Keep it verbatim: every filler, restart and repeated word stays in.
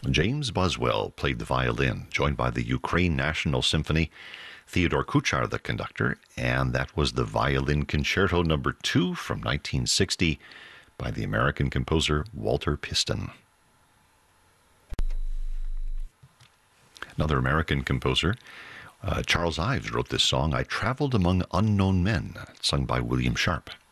James Boswell played the violin, joined by the Ukraine National Symphony, Theodore Kuchar the conductor, and that was the Violin Concerto number two from nineteen sixty by the American composer Walter Piston. Another American composer, uh, Charles Ives, wrote this song, I Traveled Among Unknown Men, sung by William Sharp.